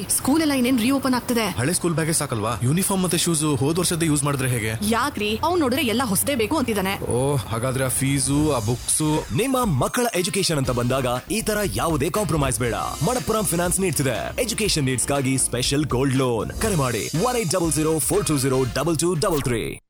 School ಎಲ್ಲ ಇನ್ನೇನ್ reopen ಆಗ್ತದೆ. ಹಳೆ ಸ್ಕೂಲ್ ಬ್ಯಾಗೇ ಸಾಕಲ್ವಾ, ಯೂನಿಫಾರ್ಮ್ ಮತ್ತೆ ಶೂಸ್ ಹೋದ್ ವರ್ಷದ ಯೂಸ್ ಮಾಡಿದ್ರೆ ಹೇಗೆ? ಯಾಕ್ರಿ, ಅವ್ನು ನೋಡಿದ್ರೆ ಎಲ್ಲ ಹೊಸದೇ ಬೇಕು ಅಂತಿದ್ದಾನೆ. ಓಹ್, ಹಾಗಾದ್ರೆ ಆ ಫೀಸು ಆ ಬುಕ್ಸು. ನಿಮ್ಮ ಮಕ್ಕಳ ಎಜುಕೇಶನ್ ಅಂತ ಬಂದಾಗ ಈ ತರ ಯಾವುದೇ ಕಾಂಪ್ರಮೈಸ್ ಬೇಡ. ಮಣಪ್ಪುರಂ ಫಿನಾನ್ಸ್ ನೀಡ್ತಿದೆ ಎಜುಕೇಶನ್ ನೀಡ್ಸ್ಗಾಗಿ ಸ್ಪೆಷಲ್ ಗೋಲ್ಡ್ ಲೋನ್. ಕರೆ ಮಾಡಿ 1800 420 2233.